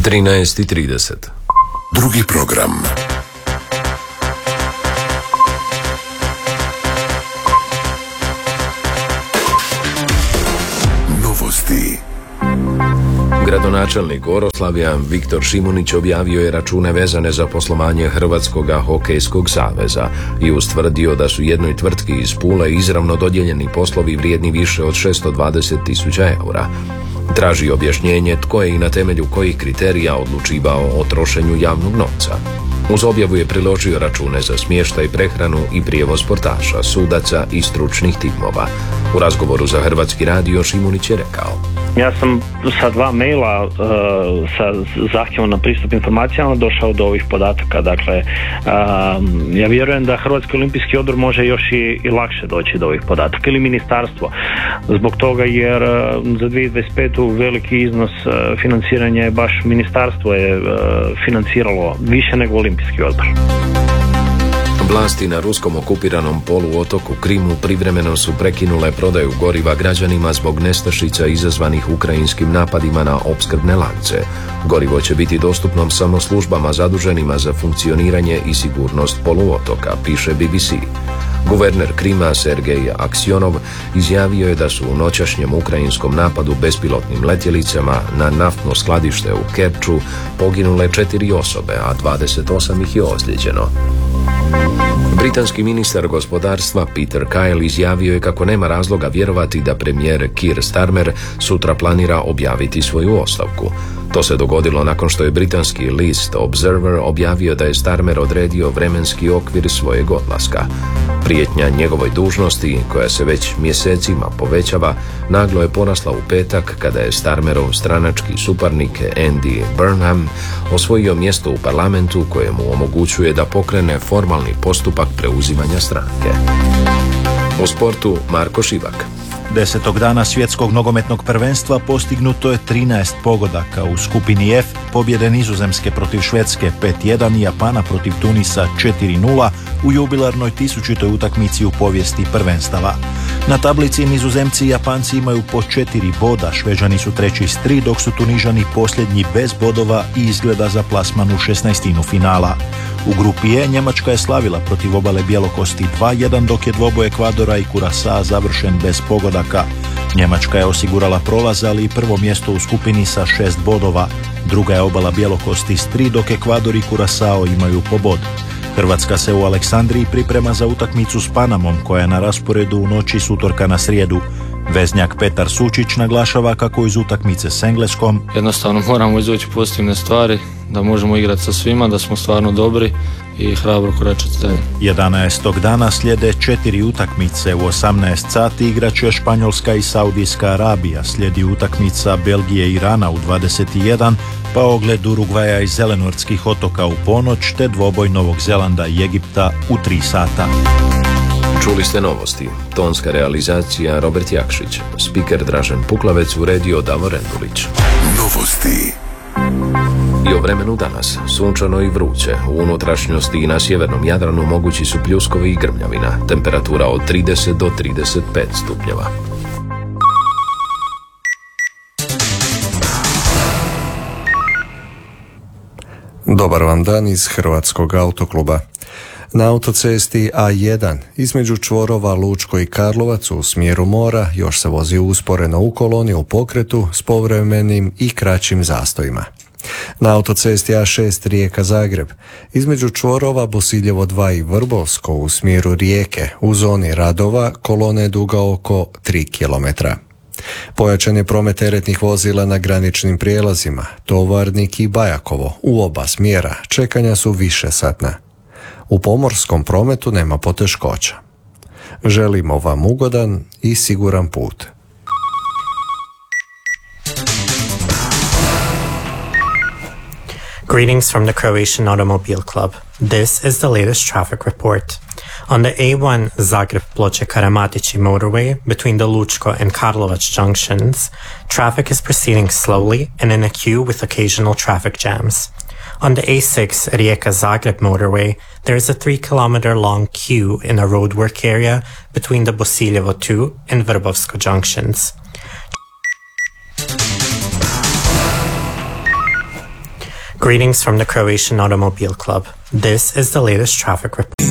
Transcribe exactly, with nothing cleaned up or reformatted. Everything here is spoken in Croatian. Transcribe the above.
trinaest i trideset. Drugi program. Novosti. Gradonačelnik Oroslavlja Viktor Šimunić objavio je račune vezane za poslovanje Hrvatskog hokejskog saveza i ustvrdio da su jednoj tvrtki iz Pule izravno dodijeljeni poslovi vrijedni više od šesto dvadeset tisuća eura. Traži objašnjenje tko je i na temelju kojih kriterija odlučivao o trošenju javnog novca. Uz objavu je priložio račune za smještaj, prehranu i prijevoz sportaša, sudaca i stručnih timova. U razgovoru za Hrvatski radio Šimunić je rekao: Ja sam sa dva maila uh, sa zahtjevom na pristup informacijama došao do ovih podataka. Dakle, uh, ja vjerujem da Hrvatski olimpijski odbor može još i, i lakše doći do ovih podataka, ili ministarstvo. Zbog toga jer uh, za dvije tisuće dvadeset petu veliki iznos uh, financiranja je baš ministarstvo je uh, financiralo više nego olimpijski odbor. Vlasti na ruskom okupiranom poluotoku Krimu privremeno su prekinule prodaju goriva građanima zbog nestašica izazvanih ukrajinskim napadima na opskrbne lance. Gorivo će biti dostupno samo službama zaduženima za funkcioniranje i sigurnost poluotoka, piše B B C. Guverner Krima Sergej Aksionov izjavio je da su u noćašnjem ukrajinskom napadu bespilotnim letjelicama na naftno skladište u Kerču poginule četiri osobe, a dvadeset osam ih je ozlijeđeno. Britanski ministar gospodarstva Peter Kyle izjavio je kako nema razloga vjerovati da premijer Keir Starmer sutra planira objaviti svoju ostavku. To se dogodilo nakon što je britanski list Observer objavio da je Starmer odredio vremenski okvir svojeg odlaska. Prijetnja njegovoj dužnosti, koja se već mjesecima povećava, naglo je porasla u petak kada je Starmerov stranački suparnik Andy Burnham osvojio mjesto u parlamentu koje mu omogućuje da pokrene formalni postupak preuzimanja stranke. U sportu Marko Šivak. Desetog dana svjetskog nogometnog prvenstva postignuto je trinaest pogodaka. U skupini F pobjede Nizozemske protiv Švedske pet jedan i Japana protiv Tunisa četiri nula u jubilarnoj tisućitoj utakmici u povijesti prvenstava. Na tablici Nizozemci i Japanci imaju po četiri boda, Šveđani su treći s tri, dok su Tunižani posljednji bez bodova i izgleda za plasman u šesnaestinu finala. U grupi E Njemačka je slavila protiv obale Bjelokosti dva jedan, dok je dvoboj Ekvadora i Curaçaa završen bez pogodaka. Njemačka je osigurala prolaz, ali i prvo mjesto u skupini sa šest bodova. Druga je obala Bjelokosti s tri, dok Ekvador i Curaçao imaju po bod. Hrvatska se u Aleksandriji priprema za utakmicu s Panamom, koja je na rasporedu u noći s utorka na srijedu. Veznjak Petar Sučić naglašava kako iz utakmice s Engleskom jednostavno moramo izvući pozitivne stvari, da možemo igrati sa svima, da smo stvarno dobri i hrabro koračati dalje. jedanaestog dana slijede četiri utakmice. U osamnaest sati igrat će Španjolska i Saudijska Arabija, slijedi utakmica Belgije i Irana u dvadeset jedan, pa ogled Urugvaja i Zelenortskih otoka u ponoć, te dvoboj Novog Zelanda i Egipta u tri sata. Čuli ste novosti. Tonska realizacija Robert Jakšić. Spiker Dražen Puklavec, uredio Davor Endulić. Novosti. I o vremenu danas. Sunčano i vruće. U unutrašnjosti i na sjevernom Jadranu mogući su pljuskovi i grmljavina. Temperatura od trideset do trideset pet stupnjeva. Dobar vam dan iz Hrvatskog autokluba. Na autocesti A jedan između čvorova Lučko i Karlovac u smjeru mora još se vozi usporeno u koloni u pokretu s povremenim i kraćim zastojima. Na autocesti A šest Rijeka Zagreb između čvorova Bosiljevo dva i Vrbovsko u smjeru Rijeke u zoni radova kolona je duga oko tri kilometra. Pojačan je promet teretnih vozila na graničnim prijelazima, Tovarnik i Bajakovo u oba smjera, čekanja su višesatna. U pomorskom prometu nema poteškoća. Želimo vam ugodan i siguran put. Greetings from the Croatian Automobile Club. This is the latest traffic report. On the A one Zagreb-Ploče-Karamatići motorway between the Lučko and Karlovac junctions, traffic is proceeding slowly and in a queue with occasional traffic jams. On the A six Rijeka-Zagreb motorway, there is a three kilometer long queue in a roadwork area between the Bosiljevo two and Vrbovsko junctions. Greetings from the Croatian Automobile Club. This is the latest traffic report.